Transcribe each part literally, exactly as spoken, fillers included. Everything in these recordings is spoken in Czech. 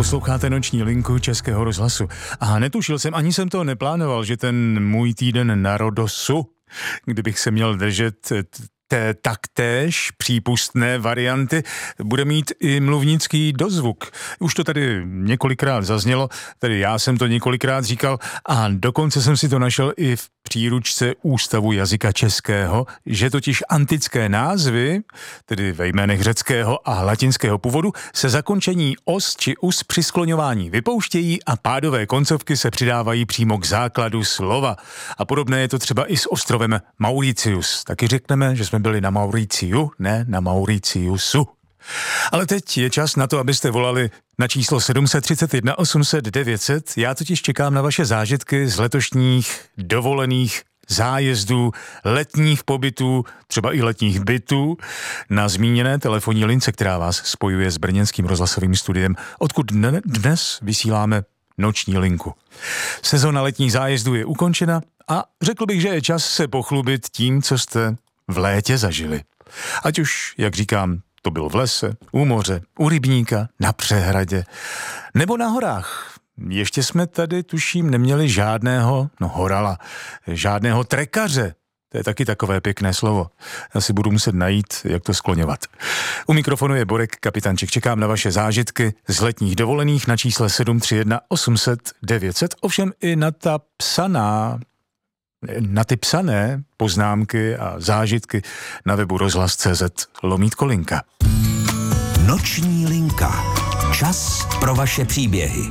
Posloucháte Noční linku Českého rozhlasu. A netušil jsem, ani jsem to neplánoval, že ten můj týden na Rodosu, kdybych se měl držet té taktéž přípustné varianty, bude mít i mluvnický dozvuk. Už to tady několikrát zaznělo, tedy já jsem to několikrát říkal a dokonce jsem si to našel i v příručce Ústavu jazyka českého, že totiž antické názvy, tedy ve jménech řeckého a latinského původu, se zakončení os či us při skloňování vypouštějí a pádové koncovky se přidávají přímo k základu slova. A podobné je to třeba i s ostrovem Mauritius. Taky řekneme, že jsme byli na Mauriciu, ne na Mauriciusu. Ale teď je čas na to, abyste volali na číslo sedm set třicet jedna osm set devět set. Já totiž čekám na vaše zážitky z letošních dovolených zájezdů, letních pobytů, třeba i letních bytů, na zmíněné telefonní lince, která vás spojuje s brněnským rozhlasovým studiem, odkud dnes vysíláme Noční linku. Sezona letních zájezdů je ukončena a řekl bych, že je čas se pochlubit tím, co jste v létě zažili. Ať už, jak říkám, to bylo v lese, u moře, u rybníka, na přehradě, nebo na horách. Ještě jsme tady, tuším, neměli žádného, no horala, žádného trekaře. To je taky takové pěkné slovo. Já si budu muset najít, jak to skloňovat. U mikrofonu je Borek Kapitanček. Čekám na vaše zážitky z letních dovolených na čísle sedm tři jedna osm set devět set, ovšem i na ta psaná, na ty psané poznámky a zážitky na webu rozhlas tečka cé zet lomítko linka. Noční linka. Čas pro vaše příběhy.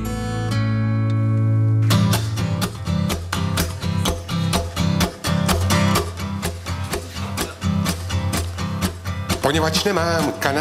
Poněvadž nemám kanadský